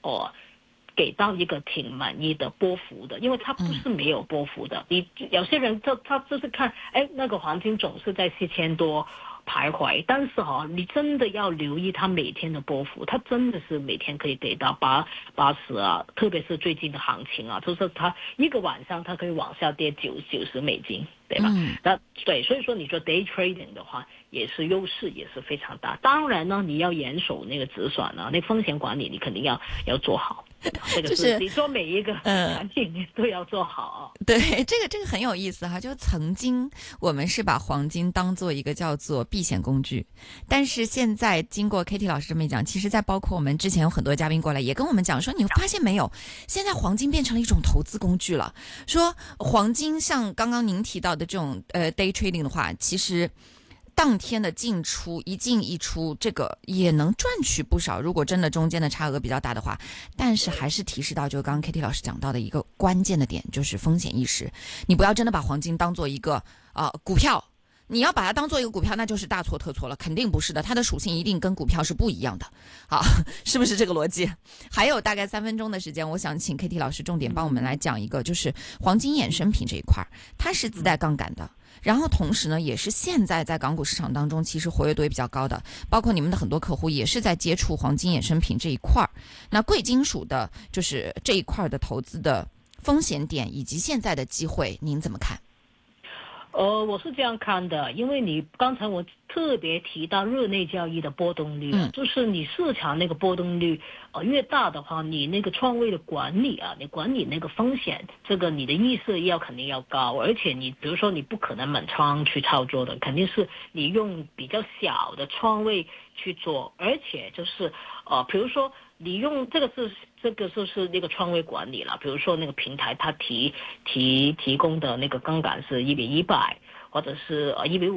给到一个挺满意的波幅的，因为它不是没有波幅的。你有些人他就是看，那个黄金总是在4000多徘徊，但是你真的要留意它每天的波幅，它真的是每天可以给到80啊，特别是最近的行情啊，就是它一个晚上它可以往下跌$90，对吧？对，所以说你做 day trading 的话，也是优势也是非常大。当然呢，你要严守那个止损啊，那风险管理你肯定要做好。这个是你做每一个产品你都要做好。 对，这个很有意思哈。就曾经我们是把黄金当做一个叫做避险工具，但是现在经过 Kitty 老师这么一讲，其实在包括我们之前有很多嘉宾过来也跟我们讲说，你发现没有，现在黄金变成了一种投资工具了。说黄金像刚刚您提到的这种day trading 的话，其实当天的进出一进一出，这个也能赚取不少，如果真的中间的差额比较大的话。但是还是提示到就刚刚 Kitty 老师讲到的一个关键的点，就是风险意识。你不要真的把黄金当做一个股票，你要把它当做一个股票，那就是大错特错了，肯定不是的，它的属性一定跟股票是不一样的。好，是不是这个逻辑？还有大概3分钟的时间，我想请 Kitty 老师重点帮我们来讲一个，就是黄金衍生品这一块，它是自带杠杆的，然后同时呢，也是现在在港股市场当中其实活跃度也比较高的，包括你们的很多客户也是在接触黄金衍生品这一块。那贵金属的就是这一块的投资的风险点以及现在的机会，您怎么看？ 我是这样看的，因为你刚才我特别提到日内交易的波动率，就是你市场那个波动率越大的话，你那个仓位的管理啊，你管理那个风险，这个你的意识肯定要高，而且你比如说你不可能满仓去操作的，肯定是你用比较小的仓位去做，而且就是比如说你用这个就是那个仓位管理了，比如说那个平台它提供的那个杠杆是1:100，或者是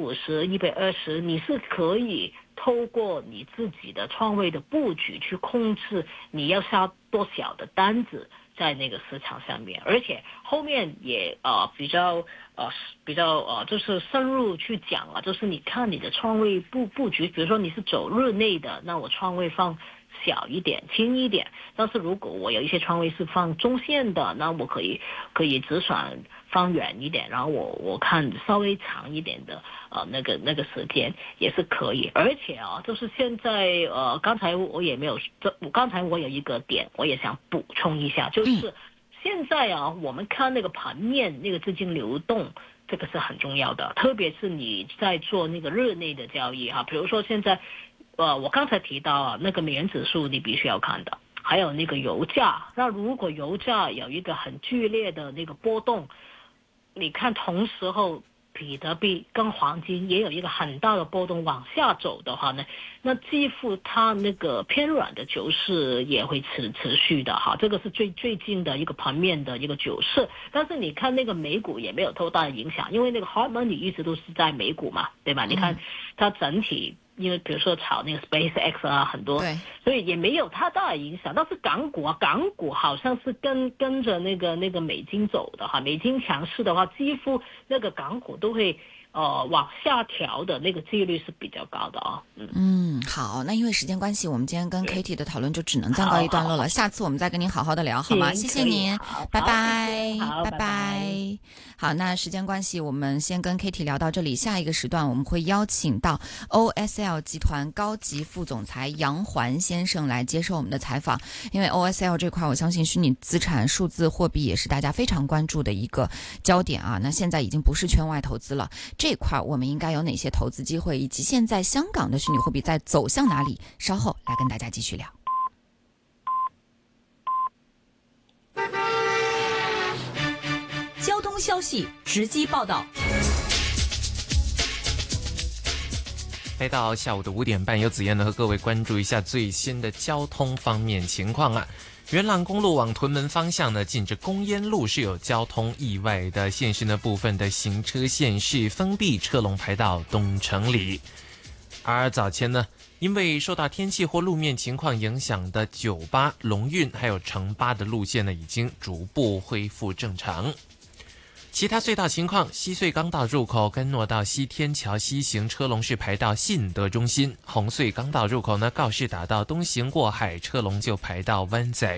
1:50、1:20，你是可以透过你自己的仓位的布局去控制你要下多小的单子在那个市场上面，而且后面也比较就是深入去讲啊，就是你看你的仓位布局，比如说你是走日内的，那我仓位放小一点轻一点，但是如果我有一些仓位是放中线的，那我可以止损放远一点，然后我看稍微长一点的那个时间也是可以。而且就是现在刚才我有一个点我也想补充一下，就是现在我们看那个盘面那个资金流动，这个是很重要的，特别是你在做那个日内的交易比如说现在我刚才提到那个美元指数你必须要看的，还有那个油价。那如果油价有一个很剧烈的那个波动，你看同时候比特币跟黄金也有一个很大的波动往下走的话呢，那几乎它那个偏软的走势也会持续的这个是最近的一个盘面的一个走势。但是你看那个美股也没有多大的影响，因为那个 hard money 一直都是在美股嘛，对吧？你看它整体因为比如说炒那个 SpaceX 很多，所以也没有太大的影响。但是港股好像是跟着那个美金走的美金强势的话，几乎那个港股都会往下调的那个几率是比较高的好，那因为时间关系，我们今天跟 Kitty 的讨论就只能暂告一段落了，下次我们再跟您好好的聊好吗？谢谢您，拜拜，拜拜。好，那时间关系，我们先跟 Kitty 聊到这里，下一个时段我们会邀请到 OSL 集团高级副总裁杨环先生来接受我们的采访。因为 OSL 这块，我相信虚拟资产、数字货币也是大家非常关注的一个焦点那现在已经不是圈外投资了，这块我们应该有哪些投资机会，以及现在香港的虚拟货币在走向哪里？稍后来跟大家继续聊。 交通消息直击报道。 来到下午的5点半，由子燕呢和各位关注一下最新的交通方面情况元朗公路往屯门方向呢，近着公烟路是有交通意外的，现时呢部分的行车线是封闭，车龙排到东城里。而早前呢，因为受到天气或路面情况影响的9-8、龙运还有城8的路线呢，已经逐步恢复正常。其他隧道情况，西隧港岛入口跟诺道西天桥西行车龙是排到信德中心，红隧港岛入口呢，告士打道东行过海车龙就排到湾仔。